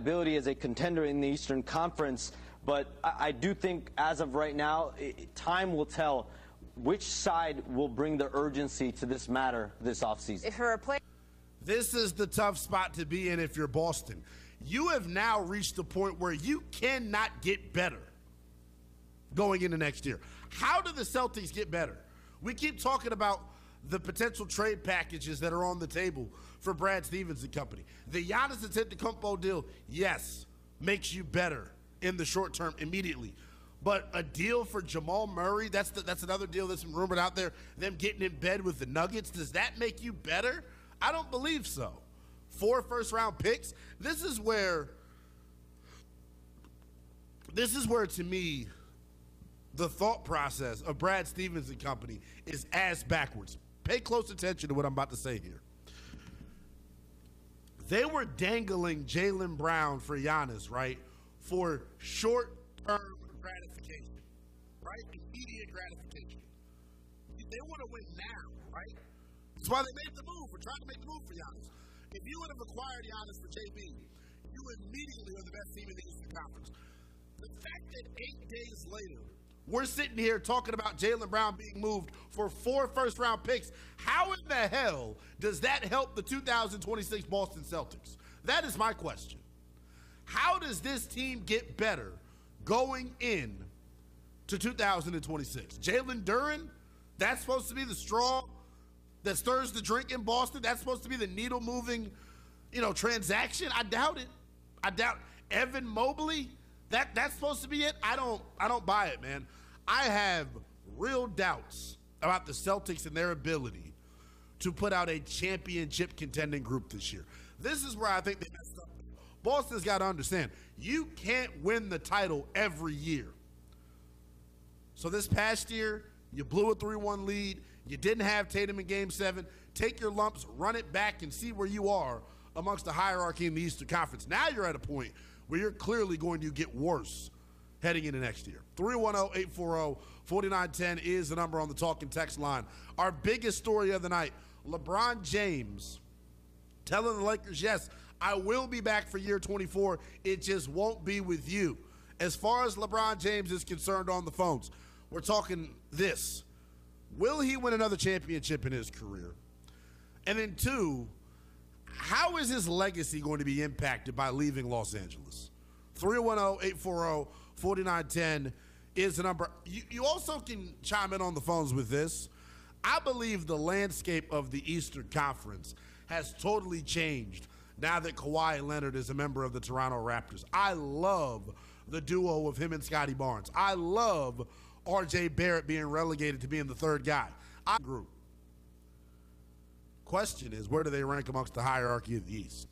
ability as a contender in the Eastern Conference. But I do think as of right now, time will tell which side will bring the urgency to this matter this offseason. If her play. This is the tough spot to be in if you're Boston. You have now reached the point where you cannot get better going into next year. How do the Celtics get better? We keep talking about the potential trade packages that are on the table for Brad Stevens and company. The Giannis Antetokounmpo deal, yes, makes you better in the short term immediately. But a deal for Jamal Murray, that's another deal that's been rumored out there, them getting in bed with the Nuggets, does that make you better? I don't believe so. 4 first-round picks. This is where, to me, the thought process of Brad Stevens and company is ass backwards. Pay close attention to what I'm about to say here. They were dangling Jaylen Brown for Giannis, right, for short-term gratification, right? Immediate gratification. They want to win now, right? That's why they made the move. We're trying to make the move for Giannis. If you would have acquired Giannis for JB, you immediately are the best team in the Eastern Conference. The fact that 8 days later, we're sitting here talking about Jaylen Brown being moved for 4 first-round picks, how in the hell does that help the 2026 Boston Celtics? That is my question. How does this team get better going in to 2026? Jalen Duren, that's supposed to be the straw that stirs the drink in Boston. That's supposed to be the needle-moving, transaction. I doubt it. I doubt Evan Mobley. That's supposed to be it. I don't buy it, man. I have real doubts about the Celtics and their ability to put out a championship contending group this year. This is where I think they messed up. Boston's got to understand, you can't win the title every year. So this past year, you blew a 3-1 lead. You didn't have Tatum in Game 7. Take your lumps, run it back, and see where you are amongst the hierarchy in the Eastern Conference. Now you're at a point where you're clearly going to get worse heading into next year. 310-840-4910 is the number on the talking text line. Our biggest story of the night, LeBron James telling the Lakers, yes, I will be back for year 24. It just won't be with you. As far as LeBron James is concerned on the phones, we're talking this. Will he win another championship in his career? And then 2, how is his legacy going to be impacted by leaving Los Angeles? 310-840-4910 is the number. You also can chime in on the phones with this. I believe the landscape of the Eastern Conference has totally changed now that Kawhi Leonard is a member of the Toronto Raptors. I love the duo of him and Scotty Barnes. I love R.J. Barrett being relegated to being the third guy. Group. Question is, where do they rank amongst the hierarchy of the East?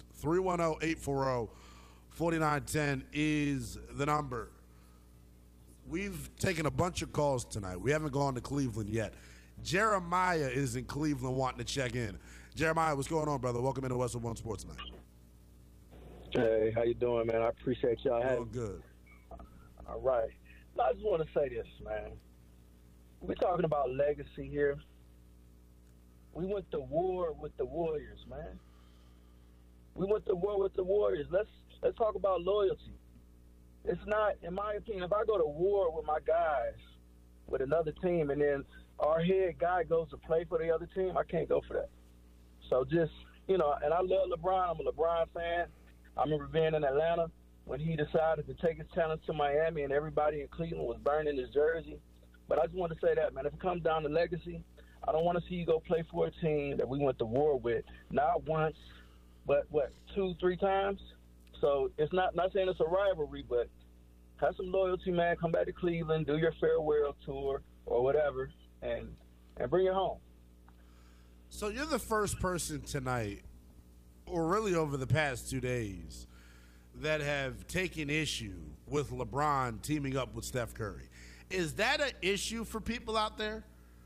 310-840-4910 is the number. We've taken a bunch of calls tonight. We haven't gone to Cleveland yet. Jeremiah is in Cleveland wanting to check in. Jeremiah, what's going on, brother? Welcome into Westwood One Sports Night. Hey, how you doing, man? I appreciate y'all having me. Good. All right. I just want to say this, man. We're talking about legacy here. We went to war with the Warriors, man. We went to war with the Warriors. Let's talk about loyalty. It's not, in my opinion, if I go to war with my guys, with another team, and then our head guy goes to play for the other team, I can't go for that. So just, and I love LeBron. I'm a LeBron fan. I remember being in Atlanta when he decided to take his talents to Miami and everybody in Cleveland was burning his jersey. But I just want to say that, man, if it comes down to legacy, I don't want to see you go play for a team that we went to war with, not once, but 2-3 times. So it's not saying it's a rivalry, but have some loyalty, man. Come back to Cleveland, do your farewell tour or whatever, and bring it home. So you're the first person tonight, or really over the past 2 days, that have taken issue with LeBron teaming up with Steph Curry. Is that an issue for people out there?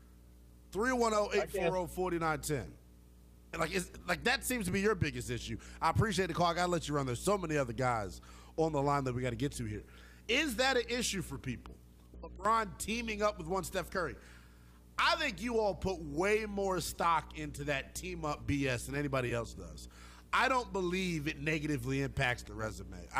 310-840-4910. Like that seems to be your biggest issue. I appreciate the call. I got to let you run. There's so many other guys on the line that we got to get to here. Is that an issue for people? LeBron teaming up with one Steph Curry. I think you all put way more stock into that team-up BS than anybody else does. I don't believe it negatively impacts the resume.